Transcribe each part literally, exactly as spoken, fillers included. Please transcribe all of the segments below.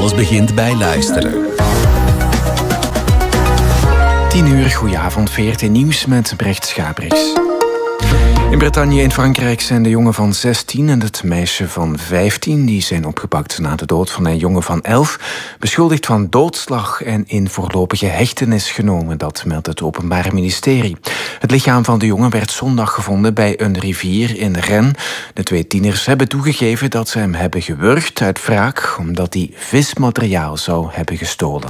Alles begint bij luisteren. tien uur, goedenavond, V R T Nieuws met Brecht Schabriks. In Bretagne in Frankrijk zijn de jongen van zestien en het meisje van vijftien... die zijn opgepakt na de dood van een jongen van elf... beschuldigd van doodslag en in voorlopige hechtenis genomen. Dat meldt het Openbaar Ministerie. Het lichaam van de jongen werd zondag gevonden bij een rivier in Rennes. De twee tieners hebben toegegeven dat ze hem hebben gewurgd uit wraak... omdat hij vismateriaal zou hebben gestolen.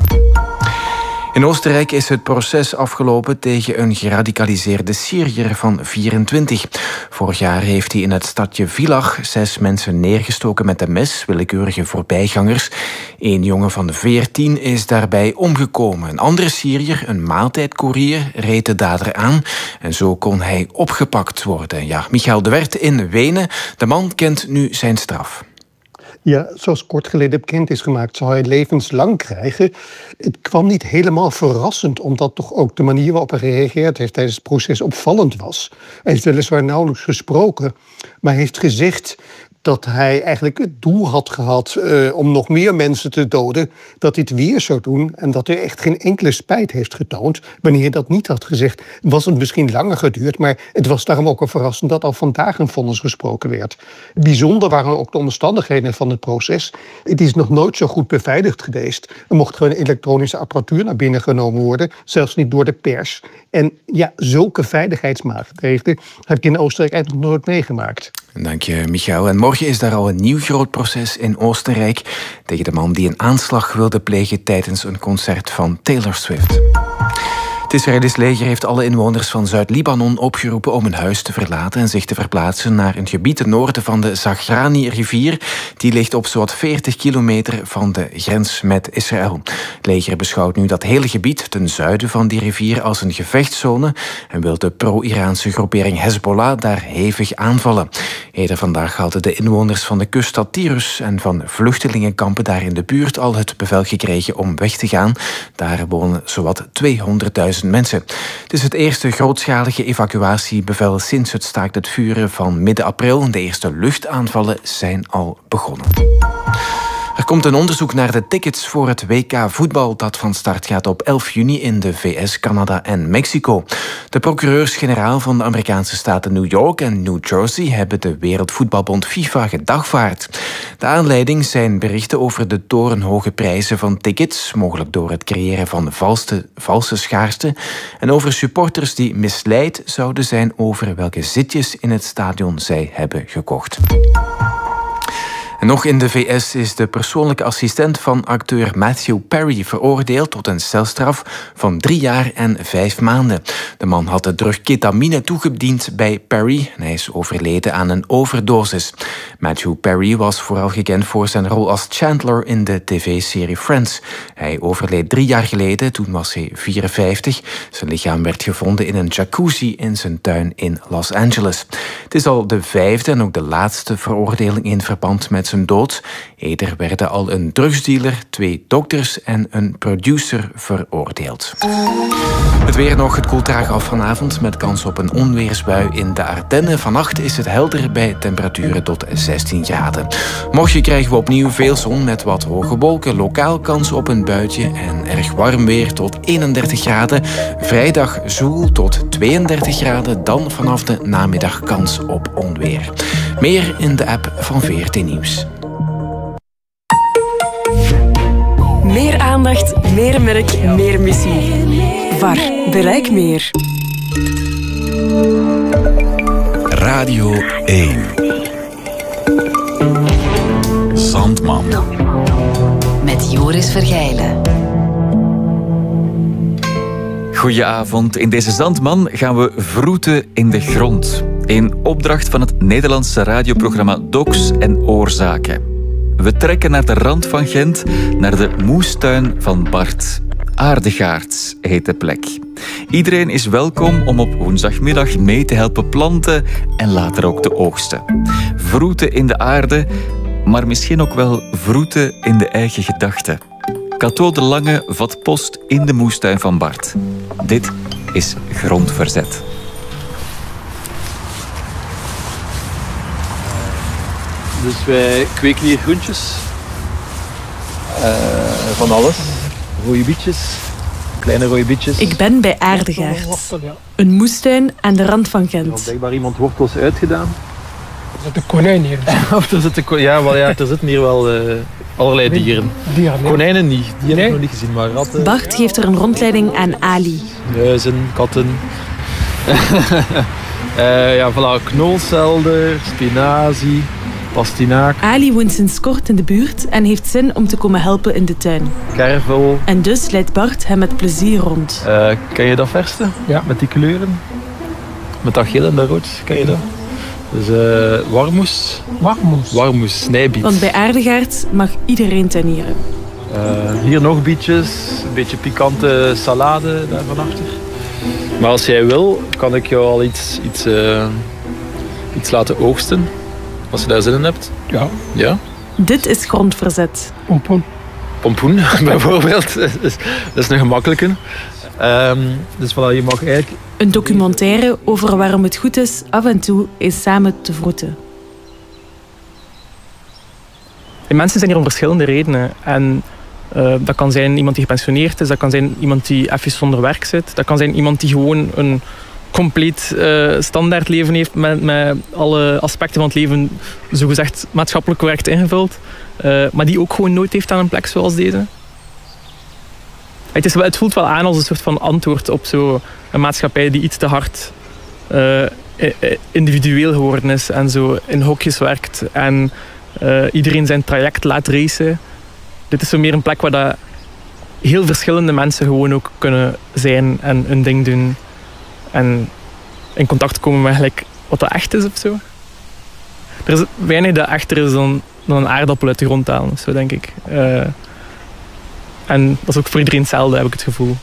In Oostenrijk is het proces afgelopen tegen een geradicaliseerde Syriër van vierentwintig. Vorig jaar heeft hij in het stadje Villach zes mensen neergestoken met een mes, willekeurige voorbijgangers. Eén jongen van de veertien is daarbij omgekomen. Een andere Syriër, een maaltijdcourier, reed de dader aan en zo kon hij opgepakt worden. Ja, Michael de Wert in Wenen. De man kent nu zijn straf. Ja, zoals kort geleden bekend is gemaakt, zou hij levenslang krijgen. Het kwam niet helemaal verrassend, omdat toch ook de manier waarop hij gereageerd heeft tijdens het proces opvallend was. Hij heeft weliswaar nauwelijks gesproken, maar hij heeft gezegd dat hij eigenlijk het doel had gehad uh, om nog meer mensen te doden, dat hij het weer zou doen en dat hij echt geen enkele spijt heeft getoond. Wanneer hij dat niet had gezegd, was het misschien langer geduurd, maar het was daarom ook al verrassend dat al vandaag een vonnis gesproken werd. Bijzonder waren ook de omstandigheden van het proces. Het is nog nooit zo goed beveiligd geweest. Er mocht gewoon elektronische apparatuur naar binnen genomen worden, zelfs niet door de pers. En ja, zulke veiligheidsmaatregelen heb ik in Oostenrijk eigenlijk nog nooit meegemaakt. Dank je, Michael. En morgen is daar al een nieuw groot proces in Oostenrijk tegen de man die een aanslag wilde plegen tijdens een concert van Taylor Swift. Het Israëlisch leger heeft alle inwoners van Zuid-Libanon opgeroepen om hun huis te verlaten en zich te verplaatsen naar een gebied ten noorden van de Zagrani-rivier. Die ligt op zo'n veertig kilometer van de grens met Israël. Het leger beschouwt nu dat hele gebied ten zuiden van die rivier als een gevechtszone en wil de pro-Iraanse groepering Hezbollah daar hevig aanvallen. Eerder vandaag hadden de inwoners van de kuststad Tirus en van vluchtelingenkampen daar in de buurt al het bevel gekregen om weg te gaan. Daar wonen zowat tweehonderdduizend mensen. Het is het eerste grootschalige evacuatiebevel sinds het staakt het vuren van midden april. De eerste luchtaanvallen zijn al begonnen. Er komt een onderzoek naar de tickets voor het W K voetbal dat van start gaat op elf juni in de V S, Canada en Mexico. De procureurs-generaal van de Amerikaanse staten New York en New Jersey hebben de Wereldvoetbalbond FIFA gedagvaard. De aanleiding zijn berichten over de torenhoge prijzen van tickets, mogelijk door het creëren van valse, valse schaarste, en over supporters die misleid zouden zijn over welke zitjes in het stadion zij hebben gekocht. En nog in de V S is de persoonlijke assistent van acteur Matthew Perry veroordeeld tot een celstraf van drie jaar en vijf maanden. De man had de drug ketamine toegediend bij Perry en hij is overleden aan een overdosis. Matthew Perry was vooral gekend voor zijn rol als Chandler in de tv-serie Friends. Hij overleed drie jaar geleden, toen was hij vierenvijftig. Zijn lichaam werd gevonden in een jacuzzi in zijn tuin in Los Angeles. Het is al de vijfde en ook de laatste veroordeling in verband met zijn dood. Eerder werden al een drugsdealer, twee dokters en een producer veroordeeld. Het weer nog, het koelt traag af vanavond met kans op een onweersbui in de Ardennen. Vannacht is het helder bij temperaturen tot zestien graden. Morgen krijgen we opnieuw veel zon met wat hoge wolken, lokaal kans op een buitje en erg warm weer tot eenendertig graden. Vrijdag zoel tot tweeëndertig graden, dan vanaf de namiddag kans op onweer. Meer in de app van V R T Nieuws. Meer aandacht, meer merk, meer missie. V A R, bereik meer. Radio één. Zandman. Met Joris Vergijlen. Goedenavond. In deze Zandman gaan we vroeten in de grond. In opdracht van het Nederlandse radioprogramma Docs en Oorzaken. We trekken naar de rand van Gent, naar de moestuin van Bart. Aardegaard heet de plek. Iedereen is welkom om op woensdagmiddag mee te helpen planten en later ook te oogsten. Vroeten in de aarde, maar misschien ook wel vroeten in de eigen gedachten. Cato de Lange vat post in de moestuin van Bart. Dit is Grondverzet. Dus wij kweken hier groentjes. Uh, van alles. Rode bietjes, kleine rode bietjes. Ik ben bij Aardegaert. Een moestuin aan de rand van Gent. Er is blijkbaar iemand wortels uitgedaan. Er zitten konijnen hier. of er zitten, ja, wel, ja, er zitten hier wel uh, allerlei dieren. dieren nee. Konijnen niet, die heb nee. ik nog niet gezien, maar ratten. Bart geeft er een rondleiding aan Ali. Muizen, katten. uh, ja, voilà, knolselder, spinazie, pastinaak. Ali woont sinds kort in de buurt en heeft zin om te komen helpen in de tuin. Kervel. En dus leidt Bart hem met plezier rond. Uh, ken je dat verste? Ja. Met die kleuren? Met dat geel en dat rood, ken je dat? Dus uh, warmoes. Warmoes? Warmoes, snijbiet. Want bij Aardegaert mag iedereen tuinieren. Uh, hier nog bietjes, een beetje pikante salade daar van achter. Maar als jij wil, kan ik jou al iets, iets, uh, iets laten oogsten. Als je daar zin in hebt. Ja. Ja? Dit is grondverzet. Pompoen. Pompoen, bijvoorbeeld. Dat is, dat is een gemakkelijke. Um, dus voilà, je mag eigenlijk... Een documentaire over waarom het goed is af en toe eens samen te vroeten. En mensen zijn hier om verschillende redenen. En uh, dat kan zijn iemand die gepensioneerd is, dat kan zijn iemand die even zonder werk zit, dat kan zijn iemand die gewoon een compleet uh, standaard leven heeft met, met alle aspecten van het leven zogezegd maatschappelijk correct ingevuld, uh, maar die ook gewoon nooit heeft aan een plek zoals deze. Het, is, het voelt wel aan als een soort van antwoord op zo een maatschappij die iets te hard uh, individueel geworden is en zo in hokjes werkt en uh, iedereen zijn traject laat racen. Dit is zo meer een plek waar dat heel verschillende mensen gewoon ook kunnen zijn en hun ding doen en in contact komen met gelijk wat dat echt is of zo. Er is weinig dat echter is dan, dan een aardappel uit de grond halen of zo, denk ik. Uh, En dat is ook voor iedereen hetzelfde, heb ik het gevoel.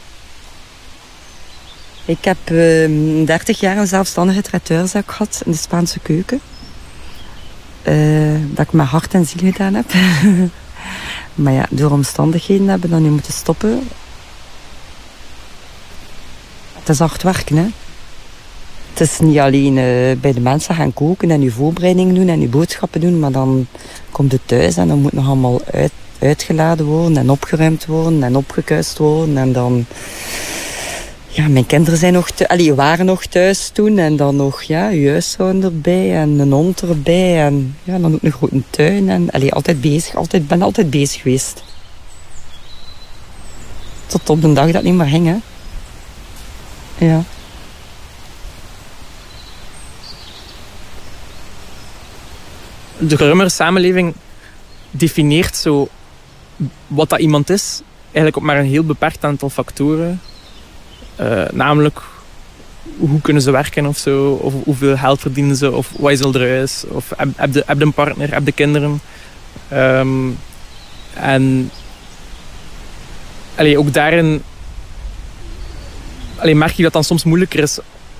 Ik heb uh, dertig jaar een zelfstandige traiteurzaak gehad in de Spaanse keuken. Uh, dat ik met hart en ziel gedaan heb. Maar ja, door omstandigheden hebben we dat nu moeten stoppen. Het is hard werken, hè. Het is niet alleen uh, bij de mensen gaan koken en je voorbereiding doen en je boodschappen doen, maar dan komt het thuis en dan moet nog allemaal uit. uitgeladen worden en opgeruimd worden en opgekuist worden. En dan... Ja, mijn kinderen zijn nog te, allee, waren nog thuis toen. En dan nog ja, je huishouden erbij en een hond erbij. En ja, dan ook een grote tuin. En allee, altijd bezig. Altijd, ben altijd bezig geweest. Tot op de dag dat het niet meer ging, hè. Ja. De geruimere samenleving definieert zo wat dat iemand is, eigenlijk op maar een heel beperkt aantal factoren. Uh, namelijk, hoe kunnen ze werken of zo, of hoeveel geld verdienen ze, of wat is er huis, of heb, heb, de, heb de een partner, heb de kinderen. Um, en allee, ook daarin allee, merk je dat dan soms moeilijker is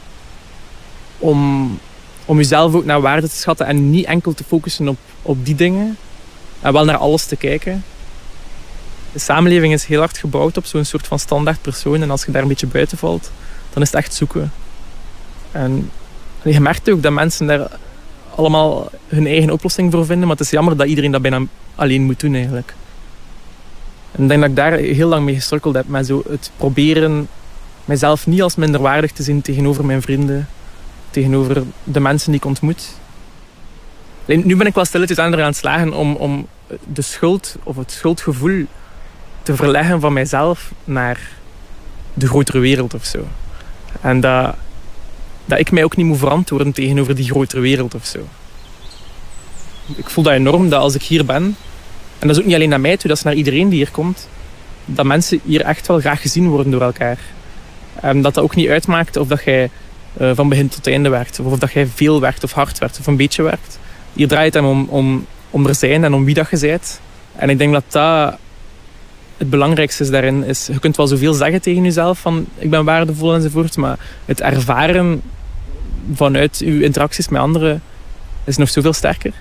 om, om jezelf ook naar waarde te schatten en niet enkel te focussen op, op die dingen. En wel naar alles te kijken. De samenleving is heel hard gebouwd op zo'n soort van standaard persoon. En als je daar een beetje buiten valt, dan is het echt zoeken. En je merkt ook dat mensen daar allemaal hun eigen oplossing voor vinden. Maar het is jammer dat iedereen dat bijna alleen moet doen eigenlijk. En ik denk dat ik daar heel lang mee gestrukkeld heb. Met zo het proberen mijzelf niet als minderwaardig te zien tegenover mijn vrienden. Tegenover de mensen die ik ontmoet. Nu ben ik wel stilletjes aan het slagen om, om de schuld of het schuldgevoel te verleggen van mijzelf naar de grotere wereld of zo. En dat, dat ik mij ook niet moet verantwoorden tegenover die grotere wereld of zo. Ik voel dat enorm, dat als ik hier ben, en dat is ook niet alleen naar mij toe, dat is naar iedereen die hier komt, dat mensen hier echt wel graag gezien worden door elkaar. En dat dat ook niet uitmaakt of dat jij uh, van begin tot einde werkt, of, of dat jij veel werkt of hard werkt of een beetje werkt. Hier draait het om, om, om er zijn en om wie dat je bent. En ik denk dat dat het belangrijkste is daarin. Is, je kunt wel zoveel zeggen tegen jezelf van ik ben waardevol enzovoort, maar het ervaren vanuit je interacties met anderen is nog zoveel sterker.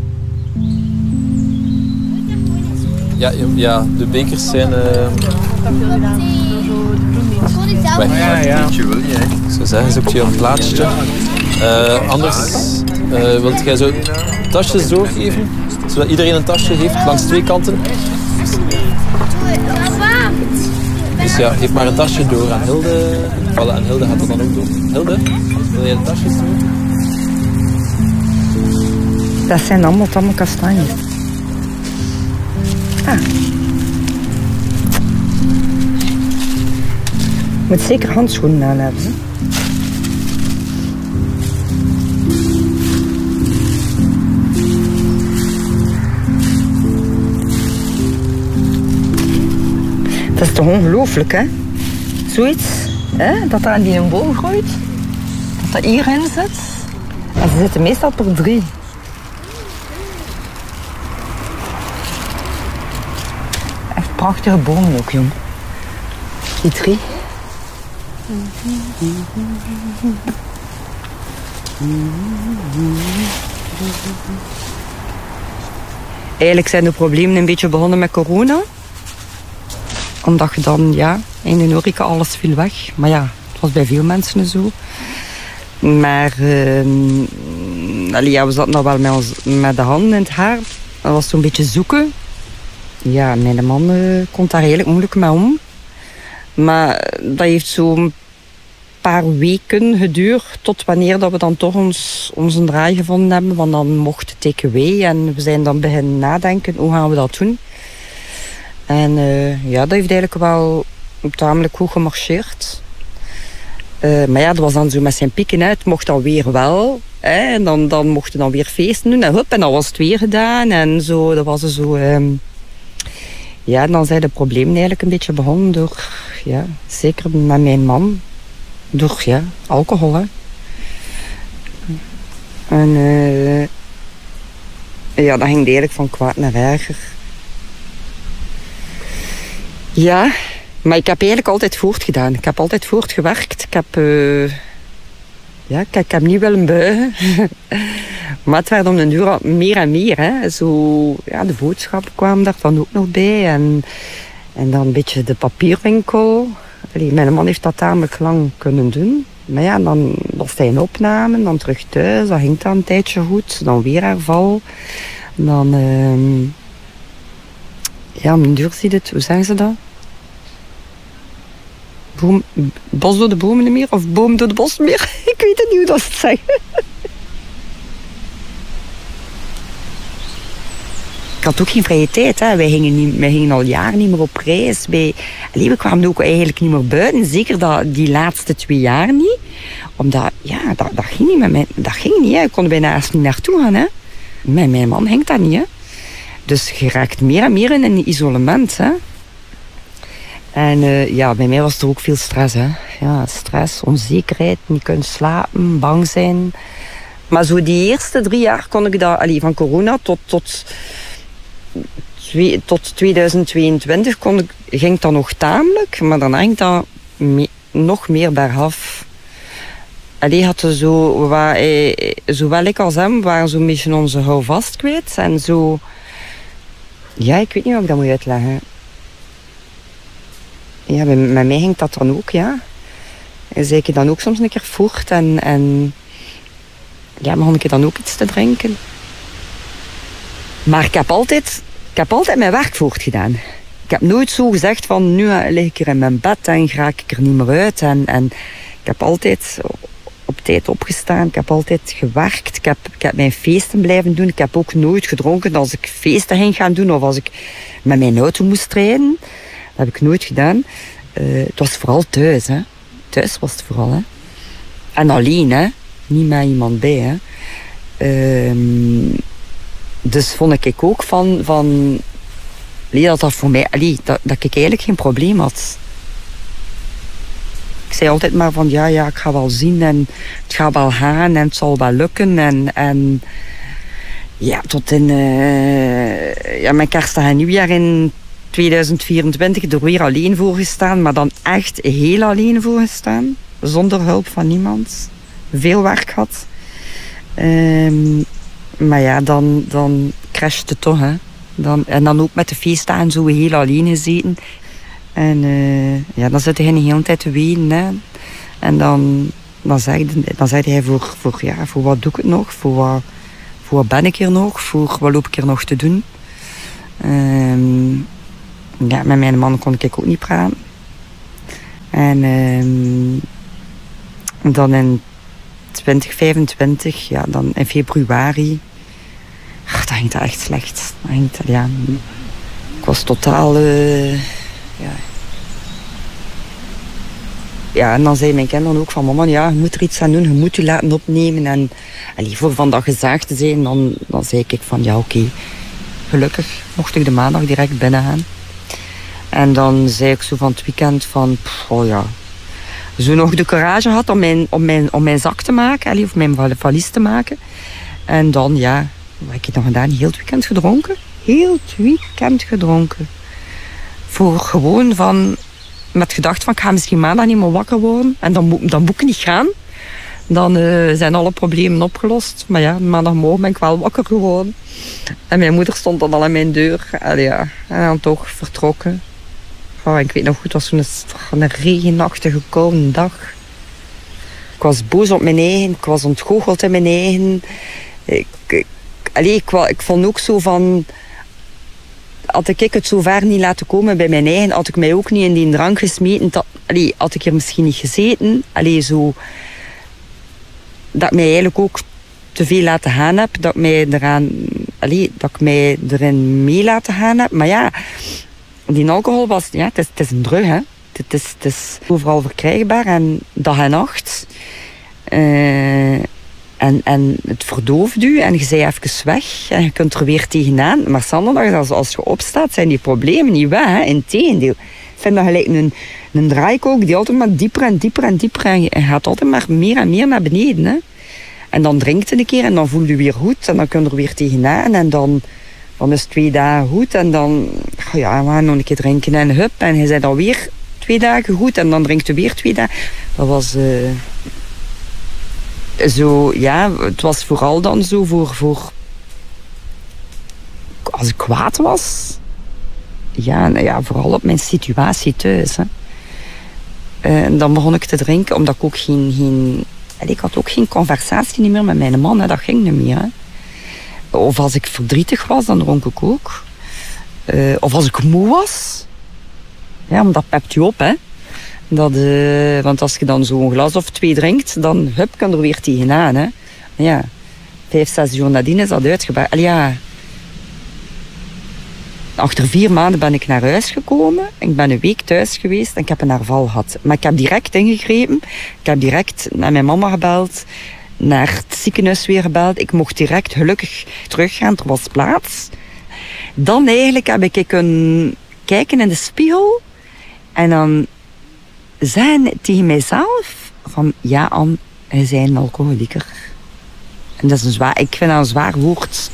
Ja, ja de bekers zijn... Uh... Weg, ja, ja. Ik zou zeggen, zoek je een plaatsje. Uh, anders uh, wilt jij zo tasjes doorgeven, zodat iedereen een tasje heeft langs twee kanten. tassen. Dus ja, geef maar een tasje door aan Hilde. Voilà, en Hilde gaat dat dan ook doen. Hilde, wil jij de tasjes doen? Dat zijn allemaal tamme kastanjes. Ah. Je moet zeker handschoenen aan hebben. Hè? Dat is toch ongelooflijk, hè? Zoiets, hè? Dat er aan die een boom groeit. Dat dat hierin zit. En ze zitten meestal per drie. Echt prachtige bomen ook, jong. Die drie. Eigenlijk zijn de problemen een beetje begonnen met corona. Omdat je dan, ja, in de horeca alles viel weg. Maar ja, het was bij veel mensen zo. Maar, uh, allee, ja, we zaten nog wel met, ons, met de handen in het haar. Dat was zo'n beetje zoeken. Ja, mijn man uh, kon daar redelijk moeilijk mee om. Maar dat heeft zo'n paar weken geduurd tot wanneer dat we dan toch ons, onze draai gevonden hebben. Want dan mocht het take away en we zijn dan beginnen nadenken, hoe gaan we dat doen? En uh, ja, dat heeft eigenlijk wel tamelijk goed gemarcheerd. Uh, maar ja, dat was dan zo met zijn pieken uit. Het mocht dan weer wel. Hè, en dan, dan mochten dan weer feesten doen. En hup, en dan was het weer gedaan. En zo, dat was zo... Um, ja, en dan zijn de problemen eigenlijk een beetje begonnen door... Ja, zeker met mijn man. Door, ja, alcohol, hè. En... Uh, ja, dat ging eigenlijk van kwaad naar erger. Ja, maar ik heb eigenlijk altijd voortgedaan. Ik heb altijd voortgewerkt. Ik heb, uh, ja, ik, ik heb niet willen buigen. Maar het werd om de duur meer en meer. Hè. Zo, ja, de boodschappen kwamen daar dan ook nog bij. En, en dan een beetje de papierwinkel. Allee, mijn man heeft dat tamelijk lang kunnen doen. Maar ja, dan was hij in opname, dan terug thuis. Dan ging dat een tijdje goed. Dan weer herval. Dan... Uh, ja, om de duur ziet het, hoe zeggen ze dat? Boom, bos door de bomen meer of boom door de bos meer? Ik weet het niet hoe dat ze het zeggen. Ik had ook geen vrije tijd. Hè. Wij, gingen niet, wij gingen al jaren niet meer op reis. Wij, allee, we kwamen ook eigenlijk niet meer buiten. Zeker dat, die laatste twee jaar niet. Omdat, ja, dat, dat ging niet met mij. Dat ging niet. Hè. Ik kon er bijna eens niet naartoe gaan. Hè. Met mijn man hangt dat niet. Hè. Dus je raakt meer en meer in een isolement. Hè. En uh, ja, bij mij was er ook veel stress. Hè. Ja, stress, onzekerheid, niet kunnen slapen, bang zijn. Maar zo die eerste drie jaar kon ik dat, allee, van corona tot, tot, twee, tot tweeduizend tweeëntwintig kon ik, ging dat nog tamelijk. Maar dan ging dat me, nog meer bergaf. Allee, hadden zo, waar, eh, zowel ik als hem waren zo'n beetje onze houvast kwijt. En zo... Ja, ik weet niet hoe ik dat moet uitleggen. Ja, met mij ging dat dan ook, ja. En zei ik dan ook soms een keer voort en, en ja, begon ik dan ook iets te drinken. Maar ik heb altijd, ik heb altijd mijn werk voortgedaan. Ik heb nooit zo gezegd van, nu lig ik hier in mijn bed en raak ik er niet meer uit. En, en ik heb altijd op tijd opgestaan, ik heb altijd gewerkt, ik heb, ik heb mijn feesten blijven doen. Ik heb ook nooit gedronken als ik feesten ging gaan doen of als ik met mijn auto moest rijden. Dat heb ik nooit gedaan. Uh, het was vooral thuis, hè. Thuis was het vooral, hè. En alleen, hè. Niet met iemand bij, hè. Uh, dus vond ik ook van... van allee, dat dat voor mij... Allee, dat, dat ik eigenlijk geen probleem had. Ik zei altijd maar van... Ja, ja, ik ga wel zien en het gaat wel gaan en het zal wel lukken. En... en ja, tot in... Uh, ja, mijn kerstdag en nieuwjaar in... tweeduizend vierentwintig er weer alleen voor gestaan, maar dan echt heel alleen voor gestaan. Zonder hulp van niemand. Veel werk had. Um, maar ja, dan, dan crasht het toch. Hè. Dan, en dan ook met de feestdagen zo heel alleen gezeten. En uh, ja, dan zit hij de hele tijd te wenen. Hè. En dan, dan, zeg, dan zeg hij voor, voor, ja, voor wat doe ik het nog? Voor wat, voor wat ben ik hier nog? Voor wat loop ik hier nog te doen? Um, Ja, met mijn man kon ik ook niet praten. En uh, dan in twintig vijfentwintig, ja, dan in februari, ach, dan ging het echt slecht. Dan ging het, ja, ik was totaal, uh, ja. Ja, en dan zei mijn kind dan ook van, mama, ja, je moet er iets aan doen, je moet je laten opnemen. En allee, voor van dat gezaagd te zijn, dan, dan zei ik van, ja, oké. Okay. Gelukkig mocht ik de maandag direct binnen gaan. En dan zei ik zo van het weekend van, pff, oh ja, zo nog de courage had om mijn, om mijn, om mijn zak te maken, allee, of mijn valies te maken. En dan, ja, wat heb ik dan gedaan? Heel het weekend gedronken. Heel het weekend gedronken. Voor gewoon van, met gedacht van, ik ga misschien maandag niet meer wakker worden. En dan, dan moet ik niet gaan. Dan uh, zijn alle problemen opgelost. Maar ja, maandagmorgen ben ik wel wakker geworden. En mijn moeder stond dan al aan mijn deur. En ja, en dan toch vertrokken. Oh, ik weet nog goed, het was zo'n een regenachtige, koude dag. Ik was boos op mijn eigen. Ik was ontgoocheld in mijn eigen. Ik, ik, allee, ik, ik vond ook zo van... Had ik het zo ver niet laten komen bij mijn eigen, had ik mij ook niet in die drank gesmeten. Dat, allee, had ik er misschien niet gezeten. Allee, zo... Dat ik mij eigenlijk ook te veel laten gaan heb. Dat ik mij, eraan, allee, dat ik mij erin mee laten gaan heb. Maar ja, die alcohol was... Ja, het is, het is een drug, hè. Het is, het is overal verkrijgbaar. En dag en nacht. Uh, en, en het verdooft u. En je bent even weg. En je kunt er weer tegenaan. Maar zondag, als, als je opstaat, zijn die problemen niet weg, hè. Integendeel. Ik vind dat gelijk een, een draaikook die altijd maar dieper en dieper en dieper... En je gaat altijd maar meer en meer naar beneden, hè. En dan drinkt het een keer en dan voel je weer goed. En dan kun je er weer tegenaan. En dan, dan is het twee dagen goed. En dan, oh ja, we gaan nog een keer drinken en hup. En je bent dan weer twee dagen goed. En dan drinkt je weer twee dagen. Dat was uh, zo, ja, het was vooral dan zo voor, voor... Als ik kwaad was... Ja, nou ja, vooral op mijn situatie thuis. Hè. Uh, en dan begon ik te drinken, omdat ik ook geen... geen ik had ook geen conversatie meer met mijn man, hè. Dat ging niet meer. Hè. Of als ik verdrietig was, dan dronk ik ook. Uh, of als ik moe was. Ja, omdat dat pept je op, hè. Dat, uh, want als je dan zo'n glas of twee drinkt, dan hup, kan er weer tegenaan, hè. Ja, vijf, zes uur nadien is dat uitgebaard. Al ja... Achter vier maanden ben ik naar huis gekomen. Ik ben een week thuis geweest en ik heb een herval gehad. Maar ik heb direct ingegrepen. Ik heb direct naar mijn mama gebeld. Naar het ziekenhuis weer gebeld. Ik mocht direct gelukkig teruggaan. Er was plaats. Dan eigenlijk heb ik kunnen kijken in de spiegel. En dan zeggen tegen mijzelf van... Ja, Anne, hij is een alcoholieker. En dat is een zwaar... Ik vind dat een zwaar woord...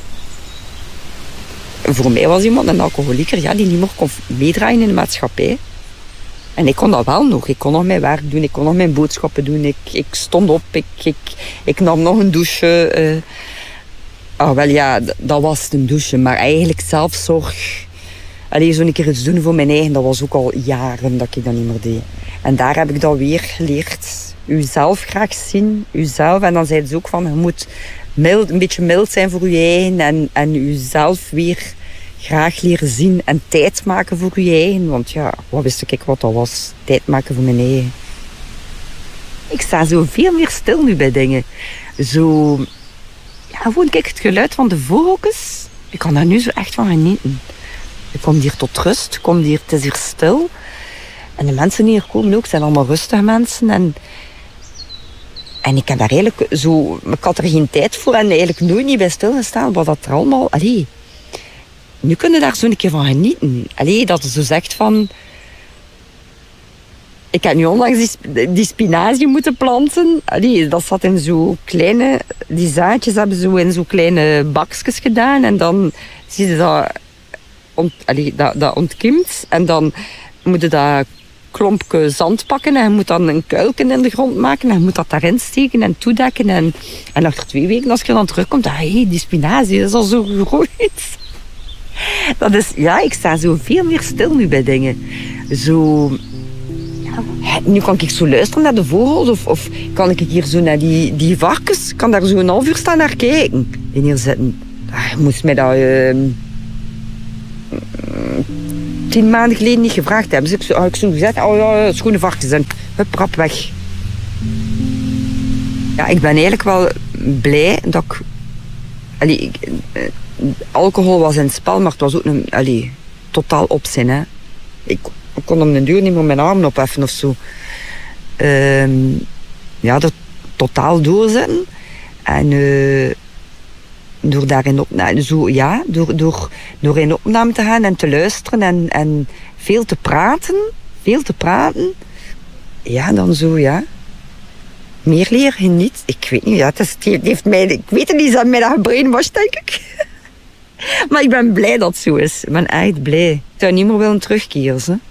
Voor mij was iemand een alcoholieker, ja, die niet meer kon meedraaien in de maatschappij. En ik kon dat wel nog. Ik kon nog mijn werk doen, ik kon nog mijn boodschappen doen. Ik, ik stond op, ik, ik, ik nam nog een douche. Uh. Ah, wel ja, d- dat was een douche. Maar eigenlijk zelfzorg. Allee, zo'n keer iets doen voor mijn eigen, dat was ook al jaren dat ik dat niet meer deed. En daar heb ik dat weer geleerd. Uzelf graag zien, uzelf. En dan zei ze ook van, je moet... Mild, een beetje mild zijn voor je eigen en, en jezelf weer graag leren zien en tijd maken voor je eigen. Want ja, wat wist ik wat dat was? Tijd maken voor mijn eigen. Ik sta zo veel meer stil nu bij dingen. Zo, ja, gewoon kijk het geluid van de vogeltjes. Ik kan daar nu zo echt van genieten. Ik kom hier tot rust, kom hier, het is hier stil. En de mensen die hier komen ook, zijn allemaal rustige mensen en... En ik heb daar eigenlijk zo... Ik had er geen tijd voor en eigenlijk nooit niet bij stilgestaan. Wat dat er allemaal... Allee, nu kun je daar zo een keer van genieten. Allee, dat je zo zegt van... Ik heb nu onlangs die, die spinazie moeten planten. Allee, dat zat in zo kleine... Die zaadjes hebben zo in zo kleine bakjes gedaan. En dan zie je dat... Ont, allee, dat, dat ontkiemt. En dan moet je dat... klompje zand pakken en je moet dan een kuilken in de grond maken en je moet dat daarin steken en toedekken. En, en achter twee weken, als je dan terugkomt, hé, hey, die spinazie is al zo gegroeid. Dat is, ja, ik sta zo veel meer stil nu bij dingen. Zo, ja, nu kan ik zo luisteren naar de vogels of, of kan ik hier zo naar die, die varkens, kan daar zo een half uur staan naar kijken. En hier zitten, ah, je moest mij dat... Uh, tien maanden geleden niet gevraagd hebben. Dus ik, ik zo gezegd, oh ja, schone varkens en hup, rap weg. Ja, ik ben eigenlijk wel blij dat ik... Allee, ik alcohol was in het spel, maar het was ook een, allee, totaal opzin. Hè. Ik, ik kon om de duur niet meer mijn armen opheffen of zo. Um, ja, dat totaal doorzetten. En uh, door daarin opname, zo, ja, door, door, door in opname te gaan en te luisteren en, en veel te praten, veel te praten. Ja, dan zo, ja. Meer leren niet. Ik weet niet, ja, het, is, het heeft mij, ik weet het niet, ze hebben mij dat gebrainwashed, denk ik. Maar ik ben blij dat het zo is. Ik ben echt blij. Ik zou niet meer willen terugkeren. Hè.